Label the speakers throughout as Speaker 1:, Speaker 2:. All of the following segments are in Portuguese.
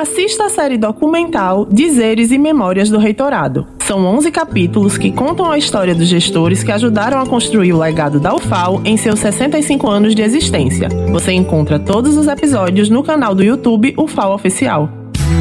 Speaker 1: assista a série documental Dizeres e Memórias do Reitorado. São 11 capítulos que contam a história dos gestores que ajudaram a construir o legado da UFAL em seus 65 anos de existência. Você encontra todos os episódios no canal do YouTube UFAL Oficial.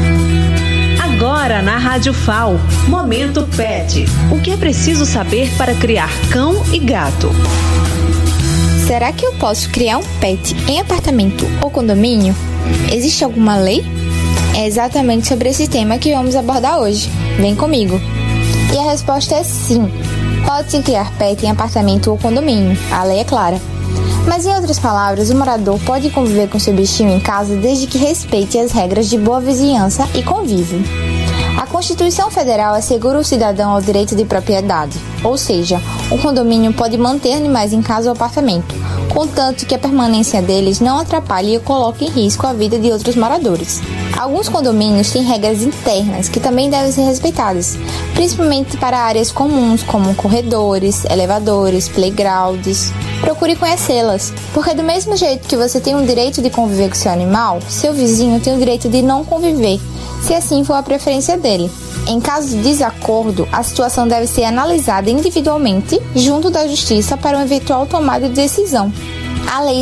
Speaker 2: Agora na Rádio FAL, Momento Pet. O que é preciso saber para criar cão e gato?
Speaker 3: Será que eu posso criar um pet em apartamento ou condomínio? Existe alguma lei? É exatamente sobre esse tema que vamos abordar hoje. Vem comigo! E a resposta é sim. Pode-se criar pet em apartamento ou condomínio. A lei é clara. Mas, em outras palavras, o morador pode conviver com seu bichinho em casa desde que respeite as regras de boa vizinhança e convívio. A Constituição Federal assegura ao cidadão ao direito de propriedade, ou seja, o condomínio pode manter animais em casa ou apartamento, contanto que a permanência deles não atrapalhe ou coloque em risco a vida de outros moradores. Alguns condomínios têm regras internas que também devem ser respeitadas, principalmente para áreas comuns como corredores, elevadores, playgrounds. Procure conhecê-las, porque do mesmo jeito que você tem o direito de conviver com seu animal, seu vizinho tem o direito de não conviver, se assim for a preferência dele. Em caso de desacordo, a situação deve ser analisada individualmente junto da Justiça para uma eventual tomada de decisão. A Lei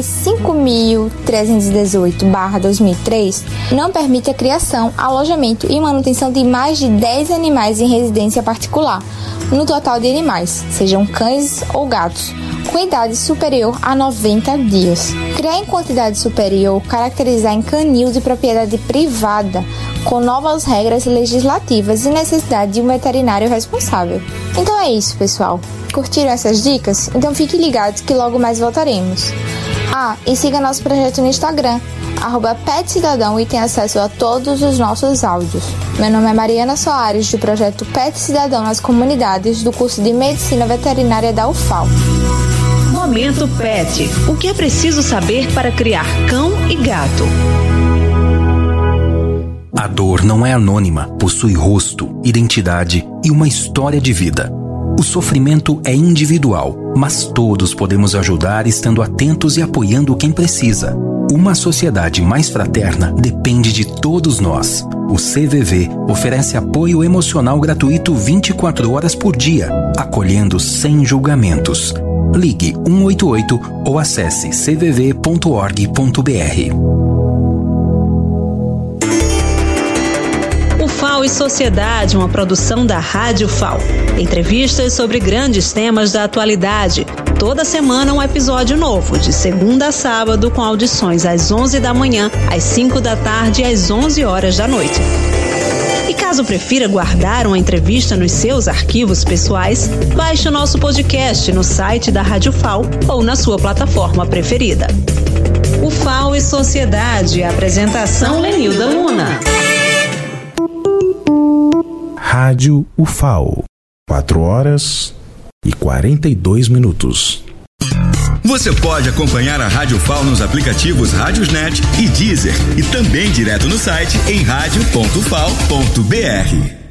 Speaker 3: 5.318/2003 não permite a criação, alojamento e manutenção de mais de 10 animais em residência particular, no total de animais, sejam cães ou gatos, com idade superior a 90 dias. Criar em quantidade superior, caracterizar em canil de propriedade privada, com novas regras legislativas e necessidade de um veterinário responsável. Então é isso, pessoal. Curtiram essas dicas? Então fiquem ligados que logo mais voltaremos. E siga nosso projeto no Instagram, @PetCidadão, e tenha acesso a todos os nossos áudios. Meu nome é Mariana Soares, do projeto Pet Cidadão nas Comunidades, do curso de Medicina Veterinária da UFAL.
Speaker 2: Momento Pet. O que é preciso saber para criar cão e gato?
Speaker 4: A dor não é anônima, possui rosto, identidade e uma história de vida. O sofrimento é individual, mas todos podemos ajudar estando atentos e apoiando quem precisa. Uma sociedade mais fraterna depende de todos nós. O CVV oferece apoio emocional gratuito 24 horas por dia, acolhendo sem julgamentos. Ligue 188 ou acesse cvv.org.br.
Speaker 2: FAL e Sociedade, uma produção da Rádio FAL. Entrevistas sobre grandes temas da atualidade. Toda semana um episódio novo, de segunda a sábado, com audições às 11 da manhã, às 5 da tarde e às 11 horas da noite. E caso prefira guardar uma entrevista nos seus arquivos pessoais, baixe o nosso podcast no site da Rádio FAL ou na sua plataforma preferida. O FAL e Sociedade, apresentação Lenilda Luna.
Speaker 5: Rádio UFAL, 4h42.
Speaker 6: Você pode acompanhar a Rádio UFAL nos aplicativos Rádiosnet e Deezer, e também direto no site em radio.ufal.br.